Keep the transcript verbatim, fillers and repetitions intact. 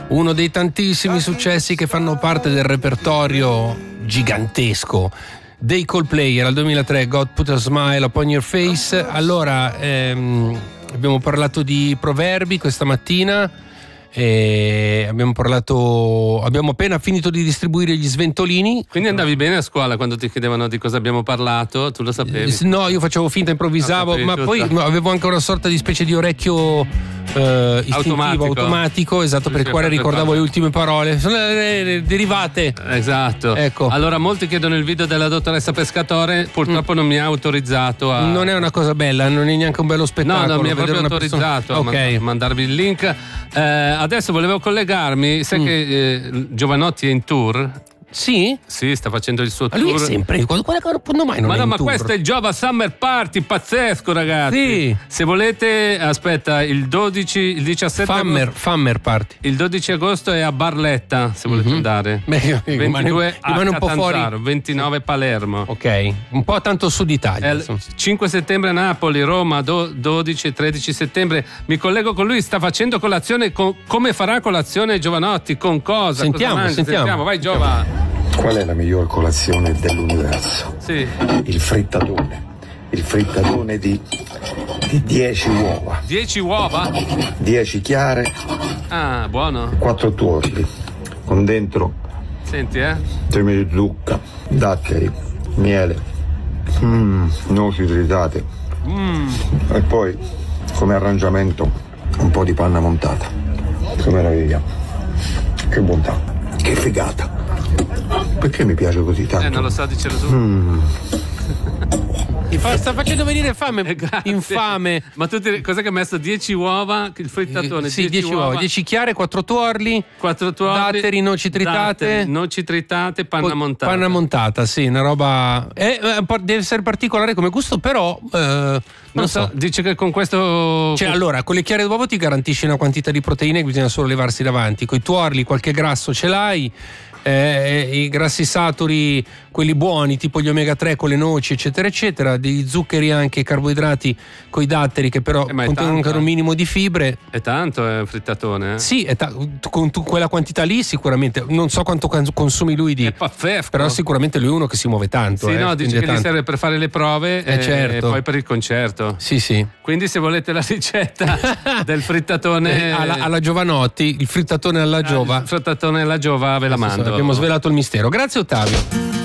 uno dei tantissimi successi che fanno parte del repertorio gigantesco dei Coldplay. Era il duemilatré, God Put a Smile Upon Your Face. Allora, ehm, abbiamo parlato di proverbi questa mattina. E abbiamo parlato, abbiamo appena finito di distribuire gli sventolini. Quindi andavi bene a scuola quando ti chiedevano di cosa abbiamo parlato? Tu lo sapevi? No, io facevo finta, improvvisavo, ma tutto. poi no, avevo anche una sorta di specie di orecchio eh, istintivo, Automatico. automatico, esatto, Sì, per il sì, quale per ricordavo fare. le ultime parole. Sono le, le derivate. Esatto. Ecco. Allora, molti chiedono il video della dottoressa Pescatore, purtroppo mm. non mi ha autorizzato a... Non è una cosa bella, non è neanche un bello No, spettacolo. non mi ha vedere proprio una persona- autorizzato a Ok. ma- mandarvi il link. Eh, adesso volevo collegarmi, sai Mm. che eh, Giovanotti è in tour? Sì? Sì, sta facendo il suo Ma lui è tour. sempre. Quando, quando mai non Ma è no, in ma tour? questo è il Giova Summer Party, pazzesco, ragazzi. Sì. Se volete, aspetta, il dodici, il diciassette Fammer, agosto, Fammer Party. il dodici agosto è a Barletta, se volete Mhm. andare. Beh, rimane- ventidue a rimane un po' fuori. Catanzaro, ventinove Palermo. Ok, un po' tanto Sud Italia. È il insomma. cinque settembre a Napoli, Roma, do- dodici e tredici settembre. Mi collego con lui, sta facendo colazione. Con, come farà colazione Giovanotti? Con cosa? Sentiamo, cosa mangia? sentiamo. Vai Giova. Qual è la miglior colazione dell'universo? Sì. Il frittatone. Il frittatone di, di dieci uova, dieci uova? dieci chiare, Ah, buono. quattro tuorli, con dentro Senti, eh. semi di zucca, datteri, miele, mm, noci tritate Mm. e poi come arrangiamento un po' di panna montata. Che meraviglia, che bontà, che figata. Perché mi piace così tanto? Eh, non lo so, dicelo tu. Mm. Mi fa- sta facendo venire fame. Eh, grazie. Infame. Ma tu ti, cos'è che hai messo? dieci uova, il frittatone, Sì, dieci uova, dieci chiare, quattro tuorli, quattro tuorli, datteri, noci tritate. datteri, noci tritate, panna poi montata. Panna montata, sì, una roba. È, è un po'- deve essere particolare come gusto, però. eh, non, Non so. so, dice che con questo... Cioè, allora, con le chiare d'uovo ti garantisci una quantità di proteine che bisogna solo levarsi davanti. Con i tuorli, qualche grasso ce l'hai. Eh, i grassi saturi, quelli buoni, tipo gli omega tre con le noci, eccetera, eccetera. Degli zuccheri anche, carboidrati con i datteri, che però Eh, ma è contengono tanto, anche un eh. minimo di fibre. È tanto, è un frittatone, eh? Sì, è ta- con tu- quella quantità lì sicuramente. Non so quanto cons- consumi lui di. È pazzesco. Però sicuramente lui è uno che si muove tanto. Sì, eh, no, dice quindi che è gli tanto. serve per fare le prove Eh, e, certo. e poi per il concerto. Sì, sì. Quindi se volete la ricetta del frittatone Eh, alla, alla Giovanotti, il frittatone alla Giova. il frittatone alla Giova ve la Adesso mando. abbiamo svelato il mistero. Grazie Ottavio.